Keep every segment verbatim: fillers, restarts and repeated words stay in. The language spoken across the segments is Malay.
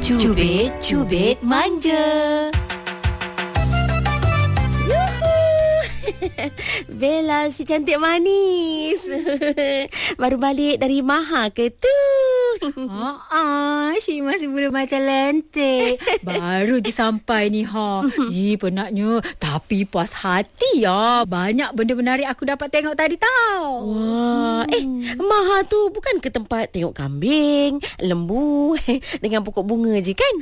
Cubit, cubit manja. Bella si cantik manis. Baru balik dari Maha ke tu? Ah, ah, Syed masih belum makan lentik. Baru je sampai ni ha. Ih, penatnya. Tapi puas hati ya. Banyak benda menarik aku dapat tengok tadi tau. Wah, eh Maha tu bukan ke tempat tengok kambing, lembu dengan pokok bunga je kan?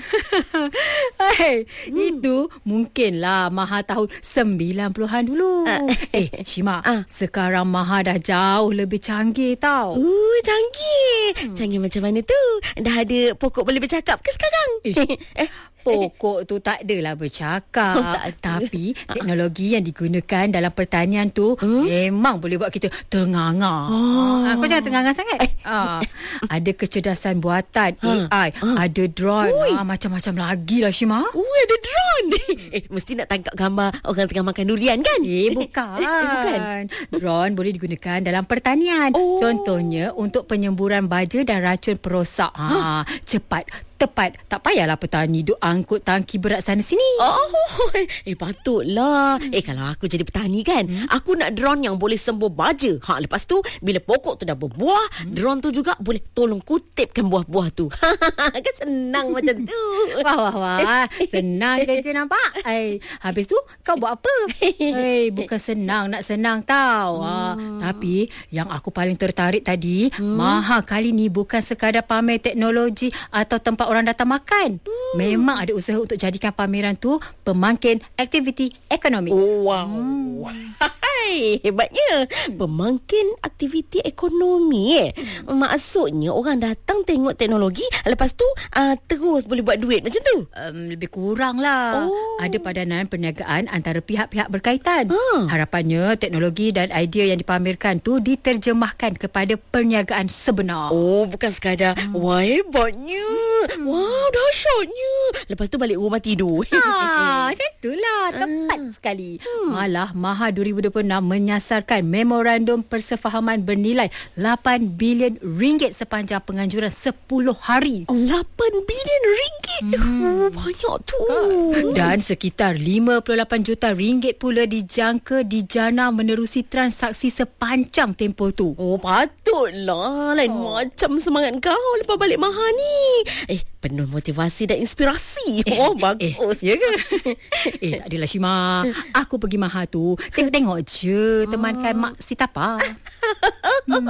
Hey, hmm. Itu mungkinlah Maha tahun sembilan puluhan dulu. Uh, eh, Shima, uh. sekarang Maha dah jauh lebih canggih tau. Uh, canggih. Hmm. Canggih macam mana tu? Dah ada pokok boleh bercakap ke sekarang? eh, pokok tu tak adalah bercakap. Oh, tak Tapi teknologi yang digunakan dalam pertanian tu hmm? memang boleh buat kita ternganga. Oh. Ha, kau jangan ternganga sangat. Eh. Ha, ada kecerdasan buatan, ha. A I, ha. ada drone, ha, macam-macam lagi lah Syima. Ui, ada drone. Eh, mesti nak tangkap gambar orang tengah makan durian kan? Eh, bukan. eh, bukan. Drone boleh digunakan dalam pertanian. Oh. Contohnya untuk penyemburan baja dan racun perosak. Ha, ha. Cepat, tepat. Tak payahlah petani duk angkut tangki berat sana sini. Oh, eh patutlah. Hmm. Eh kalau aku jadi petani kan, hmm? aku nak drone yang boleh sembuh baja. Ha, lepas tu bila pokok tu dah berbuah, hmm? drone tu juga boleh tolong kutipkan buah-buah tu. Kan senang macam tu. Wah wah wah. Senang kerja nampak. Eh, habis tu kau buat apa? Eh, bukan senang nak senang tau. Hmm. Ha, tapi yang aku paling tertarik tadi, hmm? Maha kali ni bukan sekadar pamer teknologi atau tempat orang datang makan. Hmm. Memang ada usaha untuk jadikan pameran tu pemangkin aktiviti ekonomi. Oh, wow. Hmm. Hai, hebatnya. Pemangkin aktiviti ekonomi eh. Hmm. Maksudnya orang datang tengok teknologi, lepas tu uh, terus boleh buat duit macam tu? Um, lebih kurang lah. Oh. Ada padanan perniagaan antara pihak-pihak berkaitan. Hmm. Harapannya teknologi dan idea yang dipamerkan tu diterjemahkan kepada perniagaan sebenar. Oh, bukan sekadar hmm. wah hebatnya. Hmm. Wow, dahsyatnya. Lepas tu balik rumah tidur. Ha, macam itulah. Tepat hmm. sekali. Hmm. Malah Maha dua ribu dua puluh enam menyasarkan memorandum persefahaman bernilai lapan bilion ringgit sepanjang penganjuran sepuluh hari. lapan bilion ringgit? Hmm. Oh, banyak tu. Dan sekitar lima puluh lapan juta ringgit pula dijangka dijana menerusi transaksi sepanjang tempoh tu. Oh, patutlah. Lain oh. macam semangat kau lepas balik Maha ni. Eh, penuh motivasi dan inspirasi. Eh, oh, bagus. Eh, ya ke? eh, tak adalah Syima. Aku pergi Maha tu tengok-tengok je, temankan Mak Sitapa. hmm.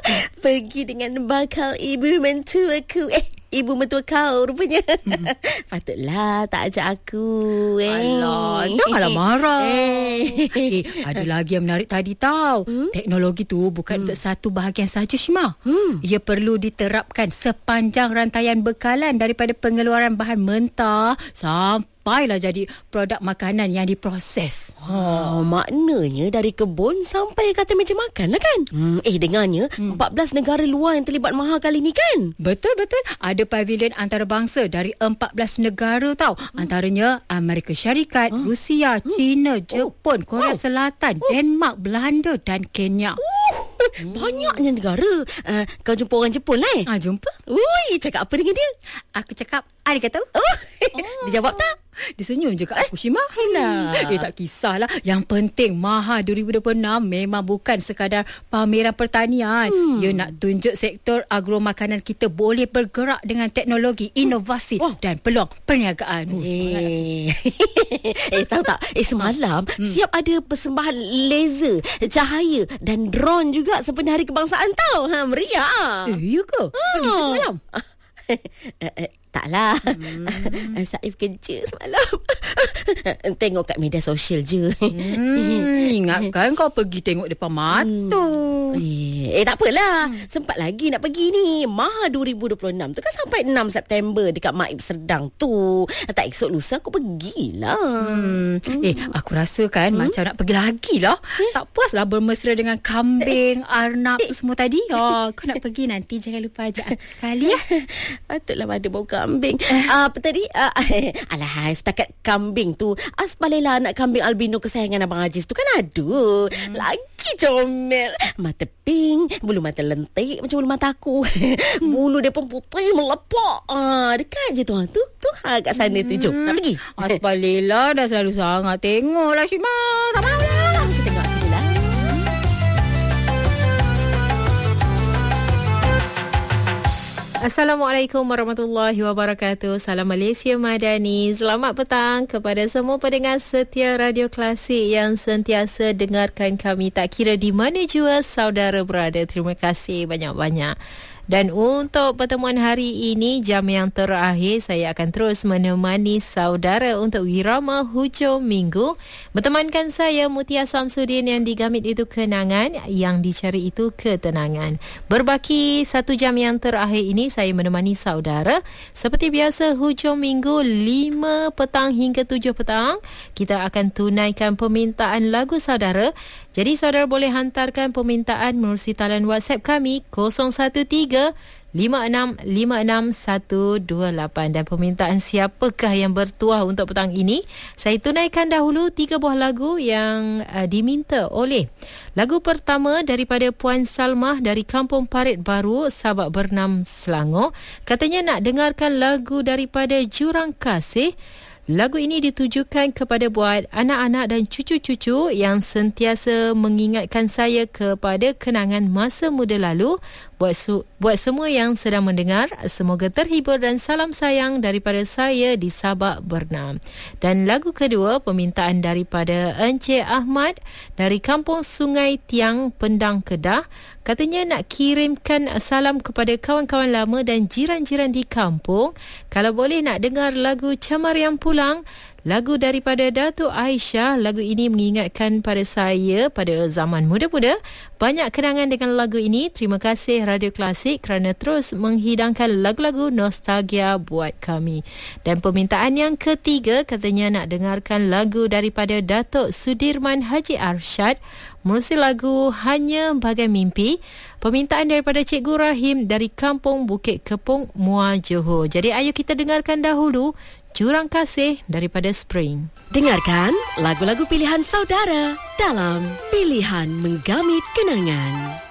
Pergi dengan bakal ibu mentuaku. Eh, ibu mentua kau rupanya. Hmm. Patutlah tak ajak aku. Eh. Alah, janganlah marah. Eh. eh, ada lagi yang menarik tadi tau. Hmm? Teknologi tu bukan hmm. untuk satu bahagian saja, Syima. Hmm. Ia perlu diterapkan sepanjang rantaian bekalan daripada pengeluaran bahan mentah sampai Sampailah jadi produk makanan yang diproses. Oh, maknanya dari kebun sampai kata meja makan lah kan? Hmm, eh, dengarnya hmm. empat belas negara luar yang terlibat Maha kali ni kan? Betul-betul. Ada pavilion antarabangsa dari empat belas negara tau. Hmm. Antaranya Amerika Syarikat, hmm. Rusia, hmm. China, Jepun, oh. Korea wow. Selatan, oh. Denmark, Belanda dan Kenya. Uh. Hmm. Banyaknya negara. Uh, kau jumpa orang Jepun lah eh? Ah, jumpa. Ui, cakap apa dengan dia? Aku cakap, arigatou. Oh. oh. Dia jawab tak? Dia senyum je kat aku, Syima. Eh, tak kisahlah. Yang penting Maha dua ribu dua puluh enam memang bukan sekadar pameran pertanian. Hmm. Ia nak tunjuk sektor agro makanan kita boleh bergerak dengan teknologi, inovasi oh. dan peluang perniagaan. Oh, eh, eh tahu tak? Eh, semalam hmm. siap ada persembahan laser, cahaya dan drone juga sempena Hari Kebangsaan tau. Ha, meriah. Eh, ya ke? Ha. Semalam? Taklah. Hmm. Saif kerja semalam. Tengok kat media sosial je. Hmm, ingatkan kau pergi tengok depan mata. Hmm. Eh, eh tak apalah. Hmm. Sempat lagi nak pergi ni. Maha dua ribu dua puluh enam tu kan sampai enam September dekat Maib Serdang tu. Tak esok lusa aku pergilah. Hmm. Hmm. Eh, aku rasa kan hmm? macam nak pergi lagi lah. Eh? Tak puaslah bermesra dengan kambing, eh? arnab eh? semua tadi. Oh, kau nak pergi nanti jangan lupa ajak aku sekali ya. Patutlah pada buka kambing. uh, apa tadi? Uh, alah, setakat kambing tu. Asbalilah anak kambing albino kesayangan Abang Aziz tu kan ada. Hmm. Lagi comel. Mata pink, bulu mata lentik macam bulu mata aku. Bulu dia pun putih melepak. Ah, dekat je tu. Tu, tu ha, kat sana hmm. tu. Jom, nak pergi? Asbalilah dah selalu sangat tengoklah Syima. Tak mahulah. Kita tengok dulu lah. Assalamualaikum warahmatullahi wabarakatuh. Salam Malaysia Madani. Selamat petang kepada semua pendengar setia Radio Klasik yang sentiasa dengarkan kami tak kira di mana jua saudara berada. Terima kasih banyak-banyak. Dan untuk pertemuan hari ini, jam yang terakhir, saya akan terus menemani saudara untuk wirama hujung minggu. Bertemankan saya, Mutia Samsudin, yang digamit itu kenangan, yang dicari itu ketenangan. Berbaki satu jam yang terakhir ini, saya menemani saudara. Seperti biasa, hujung minggu lima petang hingga tujuh petang, kita akan tunaikan permintaan lagu saudara. Jadi saudara boleh hantarkan permintaan menerusi talian WhatsApp kami kosong satu tiga lima enam lima enam satu dua lapan. Dan permintaan siapakah yang bertuah untuk petang ini? Saya tunaikan dahulu tiga buah lagu yang uh, diminta oleh. Lagu pertama daripada Puan Salmah dari Kampung Parit Baru, Sabak Bernam, Selangor. Katanya nak dengarkan lagu daripada Jurang Kasih. Lagu ini ditujukan kepada buat anak-anak dan cucu-cucu yang sentiasa mengingatkan saya kepada kenangan masa muda lalu. Buat, su- buat semua yang sedang mendengar, semoga terhibur dan salam sayang daripada saya di Sabak Bernam. Dan lagu kedua, permintaan daripada Encik Ahmad dari Kampung Sungai Tiang, Pendang, Kedah. Katanya nak kirimkan salam kepada kawan-kawan lama dan jiran-jiran di kampung. Kalau boleh nak dengar lagu Camar Yang Pulang, lagu daripada Datuk Aisyah. Lagu ini mengingatkan pada saya pada zaman muda-muda. Banyak kenangan dengan lagu ini. Terima kasih Radio Klasik kerana terus menghidangkan lagu-lagu nostalgia buat kami. Dan permintaan yang ketiga, katanya nak dengarkan lagu daripada Datuk Sudirman Haji Arsyad, menerusi lagu Hanya Bagai Mimpi. Permintaan daripada Cikgu Rahim dari Kampung Bukit Kepong, Muar, Johor. Jadi ayo kita dengarkan dahulu Jurang Kasih daripada Spring. Dengarkan lagu-lagu pilihan saudara dalam Pilihan Menggamit Kenangan.